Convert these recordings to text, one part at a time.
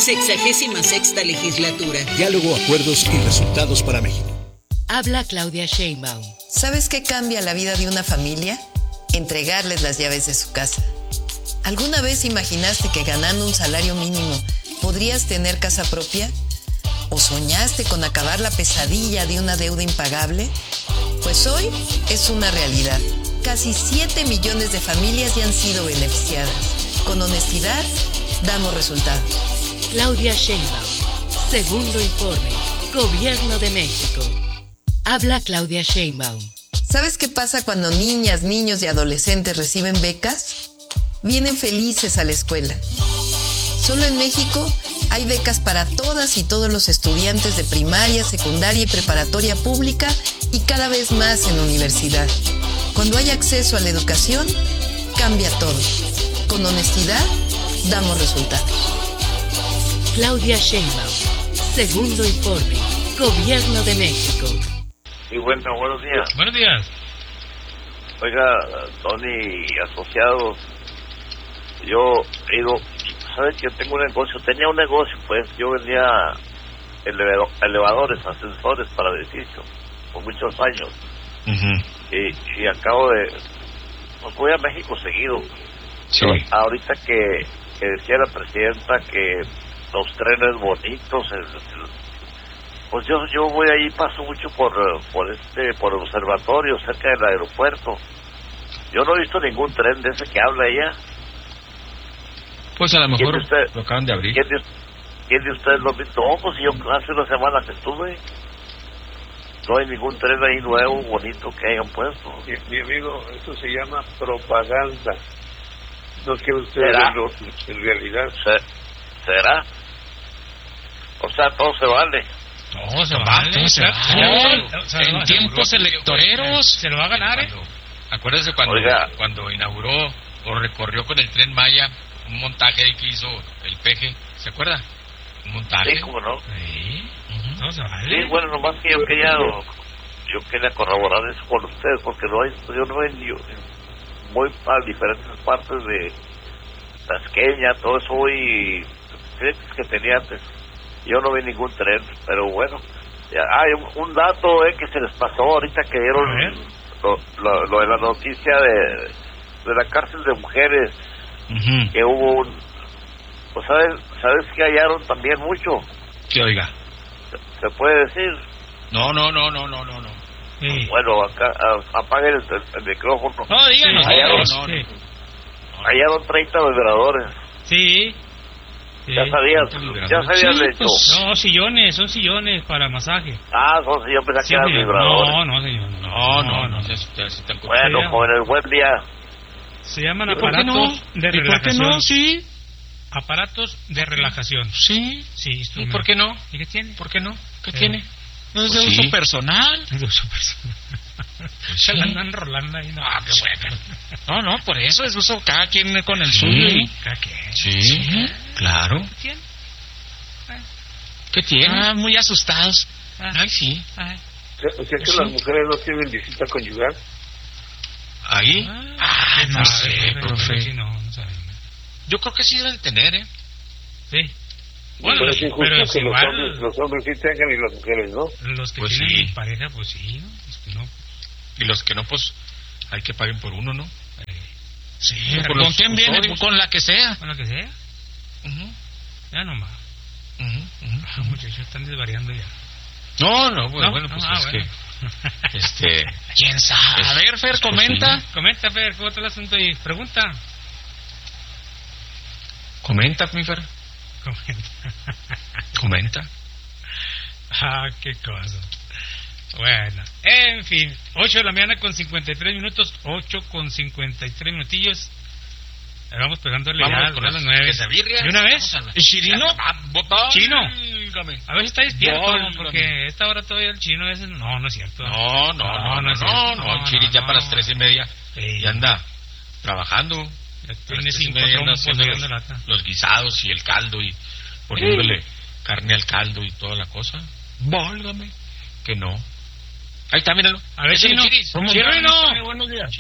66ª legislatura. Diálogo, acuerdos y resultados para México. Habla Claudia Sheinbaum. ¿Sabes qué cambia la vida de una familia? Entregarles las llaves de su casa. ¿Alguna vez imaginaste que ganando un salario mínimo podrías tener casa propia? ¿O soñaste con acabar la pesadilla de una deuda impagable? Pues hoy es una realidad. Casi 7 millones de familias ya han sido beneficiadas. Con honestidad, damos resultados. Claudia Sheinbaum. Segundo informe. Gobierno de México. Habla Claudia Sheinbaum. ¿Sabes qué pasa cuando niñas, niños y adolescentes reciben becas? Vienen felices a la escuela. Solo en México hay becas para todas y todos los estudiantes de primaria, secundaria y preparatoria pública y cada vez más en universidad. Cuando hay acceso a la educación, cambia todo. Con honestidad, damos resultados. Claudia Sheinbaum. Segundo informe. Gobierno de México. Sí, bueno, buenos días. Buenos días. Oiga, Tony y asociados, yo he ido, ¿sabes que tengo un negocio? Tenía un negocio, pues, yo vendía elevadores, ascensores para edificios, por muchos años. Y acabo de, pues voy a México seguido. Sí. Ahorita que decía la presidenta que los trenes bonitos, pues yo voy ahí, paso mucho por el observatorio cerca del aeropuerto. Yo no he visto ningún tren de ese que habla ella. Pues a lo mejor lo acaban de abrir. ¿Quién de ustedes lo visto? No, pues yo hace una semana que estuve. No hay ningún tren ahí nuevo, bonito que hayan puesto. Mi amigo, eso se llama propaganda. No quiere usted verlo en realidad. ¿Será? O sea, todo se vale. Todo se vale. En tiempos electoreros. Se lo va a ganar, Acuérdese cuando inauguró o recorrió con el Tren Maya un montaje que hizo el Peje. ¿Se acuerda? Un montaje. Sí, cómo no. Sí. No se vale. Sí, bueno, nomás que yo quería corroborar eso con ustedes, porque yo no he voy a diferentes partes de Tasqueña, todo eso, y que tenía antes. Yo no vi ningún tren, pero bueno. Hay un dato que se les pasó ahorita que dieron lo de la noticia de la cárcel de mujeres, que hubo pues sabes que hallaron también mucho. Que oiga. ¿Se puede decir? No. Sí. Bueno, acá apaguen el micrófono. No, díganos. Hallaron 30 vibradores. Sí. Ya sabías de hecho. Pues, no, son sillones para masaje. Yo pensaba que eran vibradores. No, señor. No. Bueno, jóvenes, buen día. Se llaman aparatos de relajación. ¿Por qué no? Sí. Aparatos de relajación. Sí. ¿Y por qué no? ¿Y qué tiene? ¿Por qué no? ¿Qué tiene? ¿No es Pues de uso personal? Es de uso personal. Se la andan rolando ahí. Qué bueno. No, por eso es uso cada quien con el suyo. ¿Cada quien? Sí, claro. ¿Qué tiene? ¿Qué tiene? Muy asustados. Ay, sí. O sea que las mujeres no tienen visita conyugal. ¿Ahí? No sé, profe. No sabemos. Yo creo que sí deben tener, Sí. Bueno, pero es injusto pero que igual, los hombres sí tengan y las mujeres no. Los que pues tienen sí. pareja, pues sí, ¿no? Los que no. Y los que no, pues hay que paguen por uno, ¿no? Sí. ¿Con quién viene? Con la que sea. Con la que sea. Ya nomás. Muchachos están desvariando ya. No, bueno, pues es que ¿quién sabe? A ver, Fer, comenta. Comenta, Fer, ¿cómo está el asunto ahí? Pregunta. Comenta, mi Fer. Comenta. Qué cosa. Bueno, en fin, 8 de la mañana con 53 minutos, 8 con 53 minutillos. Vamos pegándole ya a las 9. ¿De una vez? ¿Chirino? Chino. A ver si está despierto, porque a esta hora todavía el chino ese... No es cierto. No, el Chiri ya para las 3:30 ya anda trabajando. Ya tiene 5 trompos haciendo los guisados y el caldo y poniéndole carne al caldo y toda la cosa. Válgame, que no. Ahí está, míralo. A ver, Chino. Chino. Buenos días.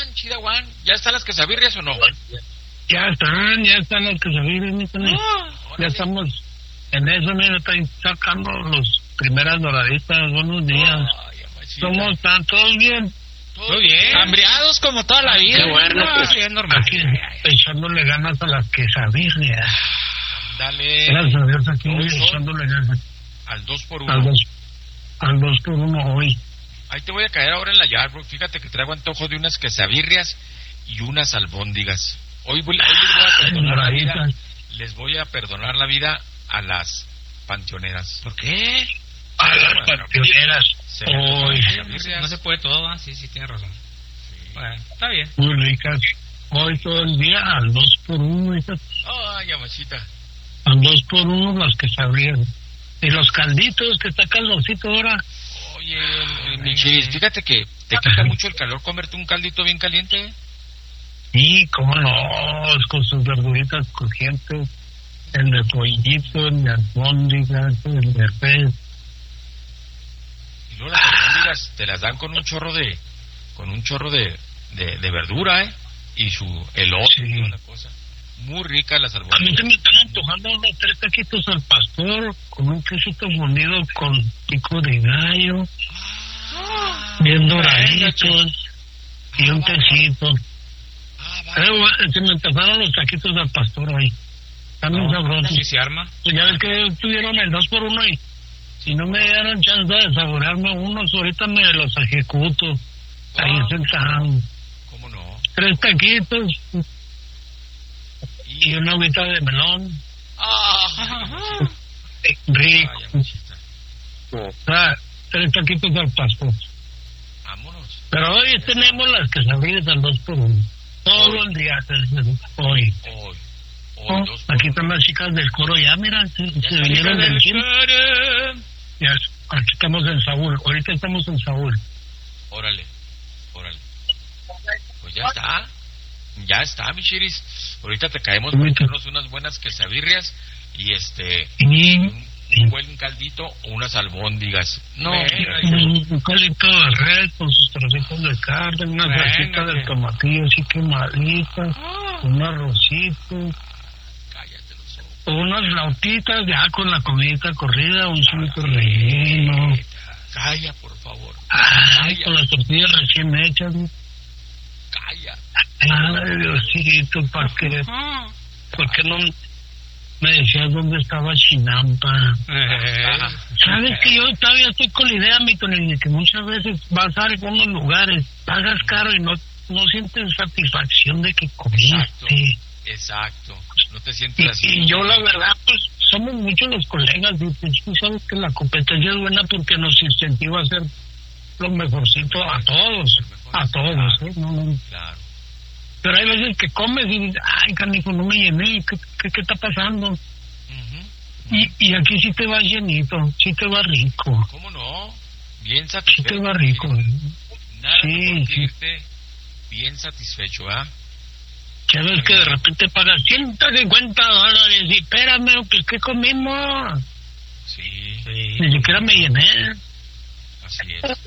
Chidawan. ¿Ya están las quesabirrias o no? Ya están las quesabirrias. Ya estamos en eso, mira, están sacando los primeras doraditas. Buenos días. ¿Cómo están? ¿Todos bien? Todo bien. Hambriados como toda la vida. Qué bueno, pues, es normal. aquí echándole ganas a las quesadillas. Dale. Gracias a Dios, aquí echándole ganas. Al 2x1. Al 2x1 hoy. Ahí te voy a caer ahora en la yarda, fíjate que traigo antojo de unas quesabirrias y unas albóndigas. Hoy les voy a perdonar la vida. Les voy a perdonar la vida a las panteoneras. ¿Por qué? A las panteoneras. Hoy. No se puede todo, ¿eh? Sí, tiene razón. Sí. Bueno, está bien. Muy ricas. Hoy todo el día al 2x1. Ay, amachita. Al 2x1 las quesabirrias. Y los calditos que está calorcito ahora. Oye, mi Chiris, fíjate que te quita mucho el calor comerte un caldito bien caliente. Sí, cómo no, con sus verduritas crujientes, el de pollito, el de albóndigas, el de pez. Y luego las albóndigas te las dan con un chorro de verdura, y su elote, sí. Y una cosa. Muy rica las albóndigas. A mí se me están antojando unos 3 taquitos al pastor con un quesito fundido con pico de gallo, bien doraditos y un tecito. Se me antojaron los taquitos al pastor hoy. Están muy sabrosos. ¿Sí se arma? Pues ya ves que tuvieron el 2x1 y si no me dieron chance de saborearme unos, ahorita me los ejecuto. Ahí sentado. ¿Cómo no? 3 taquitos y una agüita de melón. Rico. O sea, 3 taquitos al pastor. Vámonos. Pero hoy tenemos las quesadillas al 2x1. Todo el día. Hoy. Aquí están las chicas del coro. Ya, mira, se vinieron del gym. Ya, aquí estamos en Saúl. Ahorita estamos en Saúl. Órale. Pues ya está, mi Chiris. Ahorita te caemos por echarnos unas buenas quesabirrias y un buen caldito o unas albóndigas. No, un caldito de red con sus trocitos de carne, una salsita de tomatillo así quemadita, un arrocito. Cállate los ojos. Unas flautitas ya con la comidita corrida, un chulito relleno. Calla, por favor. Con las tortillas recién hechas. Calla. Ay, Diosito, ¿por qué no me decías dónde estaba Chinampa? Sabes que yo todavía estoy con la idea, mi Tony, de que muchas veces vas a algunos lugares, pagas caro y no sientes satisfacción de que comiste. Exacto. No te sientes así. Y yo, la verdad, pues, somos muchos los colegas, y pues, tú sabes que la competencia es buena porque nos incentiva a hacer lo mejorcito a todos. ¿Eh? No. Claro. Pero hay veces que comes y dices, ay, canijo, no me llené, ¿qué está pasando? Y aquí sí te va llenito, sí te va rico. ¿Cómo no? Bien satisfecho. Sí te va rico. Nada sí. Bien satisfecho, ¿ah? Ya ves que de repente pagas $150 y espérame, pues ¿qué comimos? Sí. Ni siquiera me llené. Así es.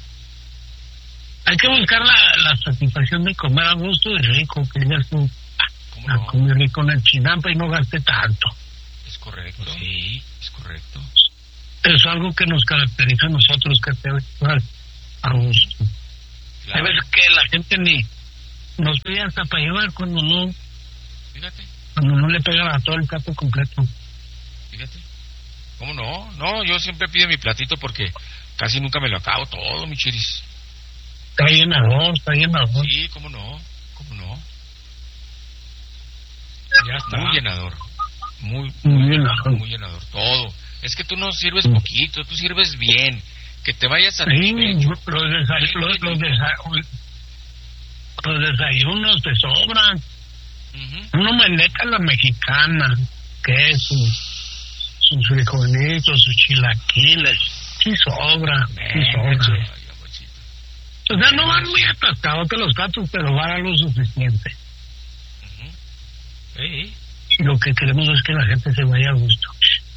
Hay que buscar la satisfacción de comer a gusto y rico, que ya tú comer rico en el Chinampa y no gaste tanto. Es correcto. Sí, es correcto. Es algo que nos caracteriza a nosotros, que te a gusto. Claro. Hay veces que la gente ni nos pide hasta para llevar cuando no. Fíjate. Cuando no le pegan a todo el plato completo. Fíjate. ¿Cómo no? No, yo siempre pido mi platito porque casi nunca me lo acabo todo, mi Chiris. Está llenador. Sí, ¿cómo no? Ya está. Muy llenador. Muy llenador. Todo. Es que tú no sirves poquito, tú sirves bien. Que te vayas satisfecho. Los desayunos te sobran. Una omeleta a la mexicana, queso, sus frijolitos, sus chilaquiles. Sí sobra. O sea, no van muy atascados los platos, pero van a lo suficiente. Sí. Y lo que queremos es que la gente se vaya a gusto.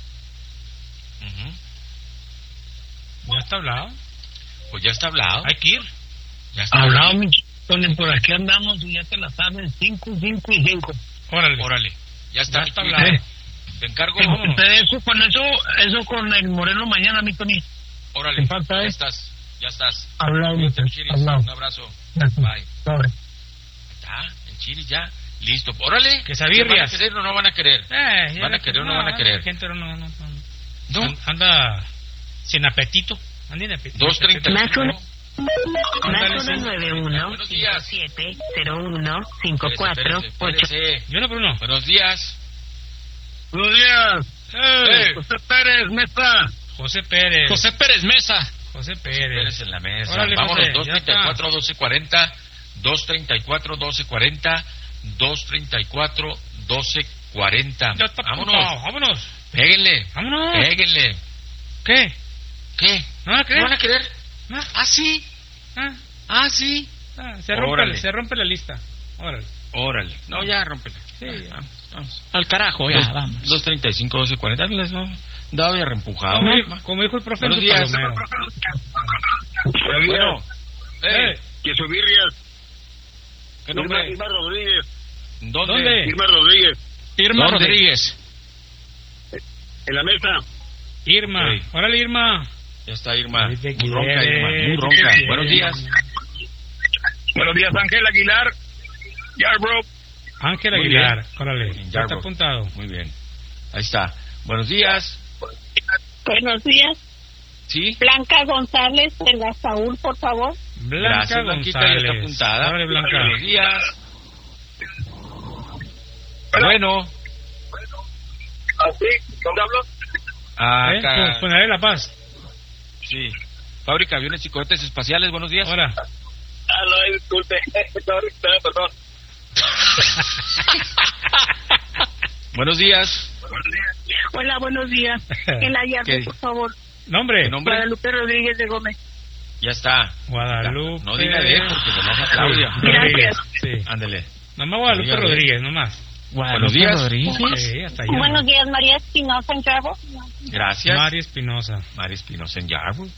¿Ya está hablado? Pues ya está hablado. Hay que ir. Ya está hablado, mi Tony, por aquí andamos y ya te la sabes, 5 y 5. Órale. Ya está hablado. Te encargo. Eso con el Moreno mañana, mi Tony. Órale, falta, ya estás. Hablado. Un abrazo. Bye. Está, el Chiris ya. Listo. Órale. Que sabirrias. ¿Van a querer o no van a querer? ¿Van a querer o no van a querer? La gente no. Anda sin apetito. Anda sin apetito. 2:35. Más 191-701-548. Yo no, Bruno. Buenos días. Buenos días. José Pérez Mesa. José Pérez Mesa. José Pérez en la mesa. Órale, vámonos, José, 234-1240, 234-1240, 234-1240. Ya está. Vámonos. Péguenle. Vámonos. Péguenle. ¿Qué? ¿No van a querer? ¿No van a querer? ¿Ah? ¿Ah, sí? Sí. Se rompe la lista. Órale. No, ya, rómpela. Sí, vamos. Al carajo, ya, vamos. 235-1240. Les daba ya reempujado. Como dijo el profe. Buenos días. Bueno. Quesobirrias. ¿Qué nombre? Irma Rodríguez. ¿Dónde? Irma Rodríguez. En la mesa. Irma. Sí. Órale, Irma. Ya está Irma. Muy ronca, Irma. Muy ronca. Buenos días. Buenos días, Ángel Aguilar. Yarbrough. Ángel Muy Aguilar. bien. Órale. Ya está apuntado. Muy bien. Ahí está. Buenos días. Buenos días. ¿Sí? Blanca González de la Saúl, por favor. Gracias, Blanquita, ya está apuntada. Órale, Blanca. Buenos días. Bueno. ¿Así? ¿Dónde hablo? Acá. Con La Paz. Sí. Fábrica de Aviones y Cohetes Espaciales, buenos días. Hola. No, disculpe. Perdón. Buenos días. Hola, buenos días. En la llave, por favor. ¿Nombre? Guadalupe Rodríguez de Gómez. Ya está. Guadalupe. No diga de porque se enoja Claudia. Gracias. Sí. Ándele. Mamá Guadalupe Rodríguez, nomás. Buenos días. Sí, hasta allá. Buenos días, María Espinosa en Cabo. Gracias. María Espinosa. María Espinosa en Yarbrough.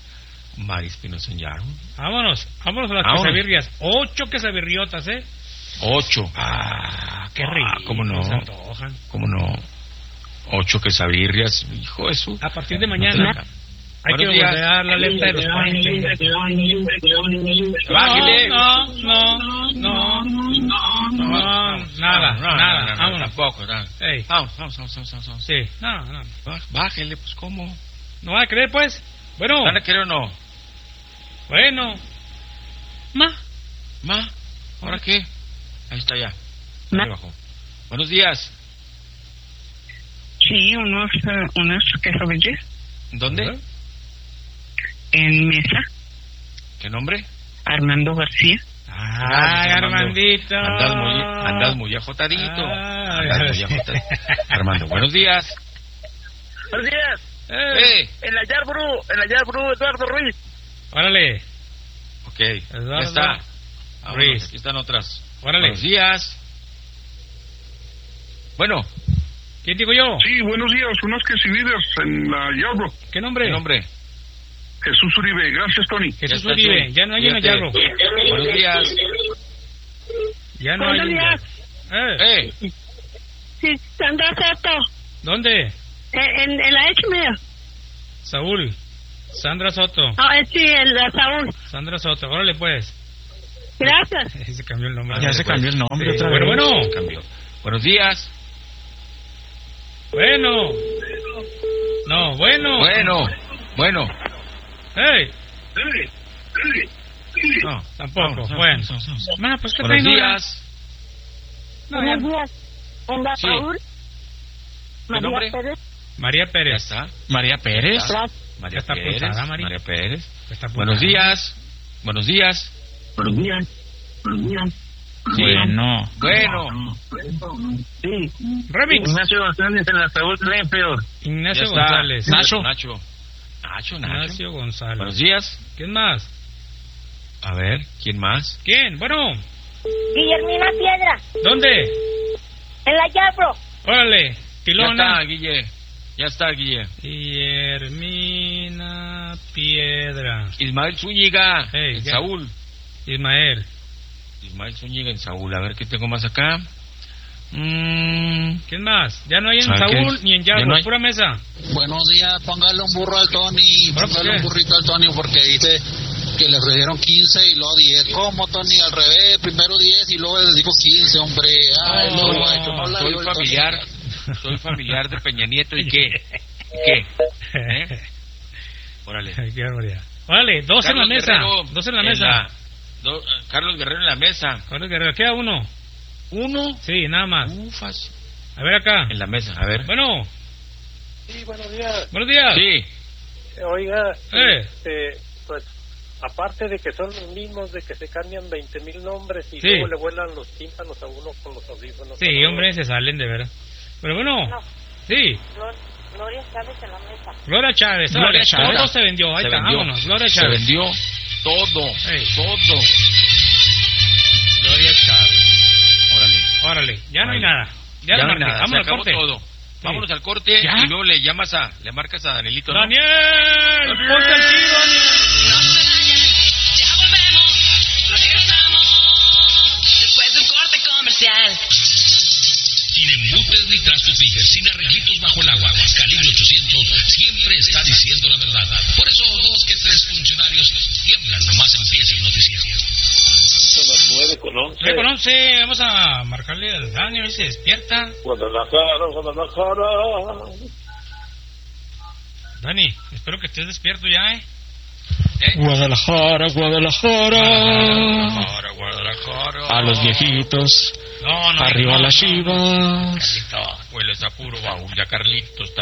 Vámonos a las quesabirrias. 8 quesabirriotas, 8. Qué rico. ¿Cómo no? Se antojan. ¿Cómo no? 8 quesabirrias, hijo de su. A partir de mañana hay que volver a dar la alerta de los puentes. Bájale. No. Nada. Vámonos. Tampoco, nada. Ey. Vamos. Sí, no. Bájale, pues, ¿cómo? ¿No van a creer, pues? Bueno. ¿Van a querer o no? Bueno. ¿Ahora qué? Ahí está ya. Ma. Ahí bajó. Buenos días. Sí, unos quesabirrias. ¿Dónde? En Mesa. ¿Qué nombre? Armando García. Armandito. Andas muy ajotadito. Armando, buenos días. Buenos días. En la Yarbrough, Eduardo Ruiz. Órale. Ok, Eduardo ya está. Vámonos, Ruiz. aquí están otras. Órale. Buenos días. Bueno. ¿Quién digo yo? Sí, buenos días. Unos quesabirrias en la Yarbrough. ¿Qué nombre? Jesús Uribe. Gracias, Tony. Jesús Uribe. Ya no hay en la Yarbrough. Buenos días. Ya no hay en la Sí, Sandra Soto. ¿Dónde? En la HMR. Saúl. Sandra Soto. Sí, en la Saúl. Sandra Soto. Órale, pues. Gracias. Se cambió el nombre. Ya se cambió el nombre otra vez. Bueno. Se cambió. Buenos días. Bueno. No, Bueno. ¡Hey! No, tampoco. Bueno. Pues ¿qué Buenos días. Buenos días. En la Saúl. María Pérez. María Pérez. Ya está. María Pérez. María está Pérez. apuntada, María. María Pérez. Está apuntada. Buenos días. Buenos días. Bueno. Sí. Remix. Ignacio González en la Saúl Plainfield. Ignacio Ya está. González. Nacho. Ignacio González. Buenos días. ¿Quién más? A ver, ¿quién más? ¿Quién? Bueno. Guillermina Piedra. ¿Dónde? En la Yarbrough. Órale. Pilona. Ya está, Guille. Guillermina Piedra. Ismael Zúñiga. Hey, en ya. Saúl. Ismael Zúñiga en Saúl. A ver qué tengo más acá. ¿Quién más? Ya no hay en Saúl ni en Yago, no pura mesa. Buenos días, póngale un burro al Tony, póngale un burrito al Tony porque dice que le ofrecieron 15 y luego 10. ¿Cómo, Tony? Al revés, primero 10 y luego les dijo 15, hombre. Ay, soy familiar de Peña Nieto y ¿qué? Órale. Qué barbaridad. Órale, dos en la mesa. Carlos Guerrero en la mesa. Carlos Guerrero, queda uno. ¿Uno? Sí, nada más. Ufas. A ver acá. En la mesa, a ver. Bueno. Sí, buenos días. Buenos días. Sí. Oiga, pues, aparte de que son los mismos, de que se cambian 20,000 nombres y luego le vuelan los tímpanos a uno con los audífonos. Sí, hombre, se salen de veras. Pero bueno, sí. Gloria Chávez en la mesa. Gloria Chávez. Todo se vendió. Ahí está, vámonos. Gloria Chávez. Se vendió todo. Todo. Gloria Chávez. Órale. Ya no hay nada. Ya no hay nada. Vamos al corte. Todo. Sí. Vámonos al corte y luego le marcas a Danielito. Daniel, ponte al tiro, Daniel. No se vayan, ya volvemos. Regresamos después del corte comercial. Sin embutes ni trastos Bigger, sin arreglitos bajo el agua, Calibre 800 siempre está diciendo la verdad. Por eso 2 que 3 funcionarios tiemblan nomás empieza el noticiero. Son las 9:11. Vamos a marcarle al Dani, a ver si se despierta. Guadalajara. Dani, espero que estés despierto ya, Guadalajara. A los viejitos. No, arriba las Chivas. Hueles a puro baúl, ya Carlitos.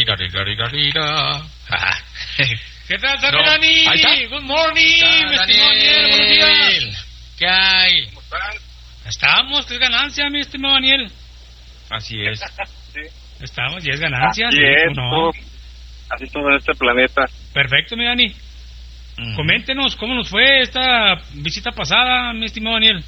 ¿Qué tal, Dani? Good morning, Daniel. Buenos días. ¿Qué hay? ¿Cómo están? Estamos, que es ganancia, mi estimado Daniel. Así es. Sí. Estamos, y es ganancia. Así es, no. Así todo en este planeta. Perfecto, mi Dani. Coméntenos cómo nos fue esta visita pasada, mi estimado Daniel.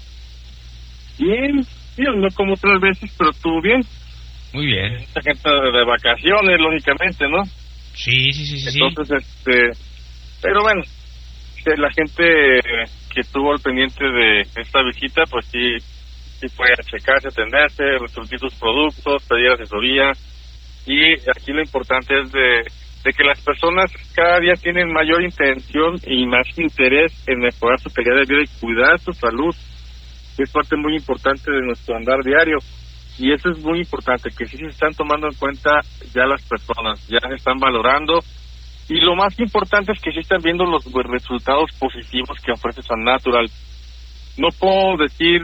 Bien, no como otras veces, pero estuvo bien. Muy bien. Esta gente de vacaciones, lógicamente, ¿no? Sí. Entonces, pero bueno, la gente que estuvo al pendiente de esta visita, pues sí fue a checarse, atenderse, resolver sus productos, pedir asesoría. Y aquí lo importante es de que las personas cada día tienen mayor intención y más interés en mejorar su calidad de vida y cuidar su salud. Es parte muy importante de nuestro andar diario. Y eso es muy importante, que sí se están tomando en cuenta ya las personas, ya se están valorando. Y lo más importante es que sí están viendo los resultados positivos que ofrece San Natural. No puedo decir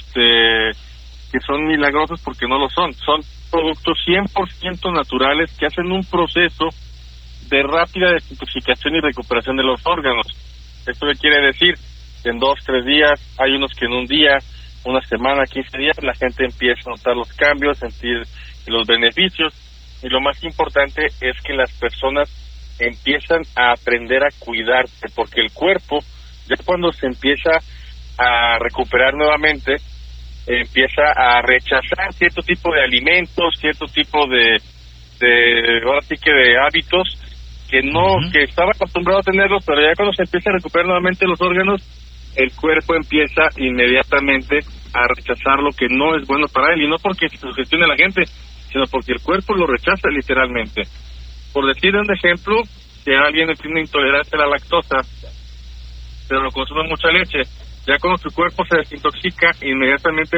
que son milagrosos porque no lo son. Son productos 100% naturales que hacen un proceso de rápida desintoxicación y recuperación de los órganos. ¿Esto qué quiere decir? En 2-3 días, hay unos que en un día, una semana, 15 días, la gente empieza a notar los cambios, sentir los beneficios. Y lo más importante es que las personas empiezan a aprender a cuidarse, porque el cuerpo, ya cuando se empieza a recuperar nuevamente, empieza a rechazar cierto tipo de alimentos, cierto tipo de ahora sí que de hábitos que no, que estaba acostumbrado a tenerlos, pero ya cuando se empieza a recuperar nuevamente los órganos, el cuerpo empieza inmediatamente a rechazar lo que no es bueno para él, y no porque se sugestione a la gente, sino porque el cuerpo lo rechaza literalmente. Por decir un ejemplo, que alguien tiene intolerancia a la lactosa, pero consume mucha leche, ya cuando su cuerpo se desintoxica, inmediatamente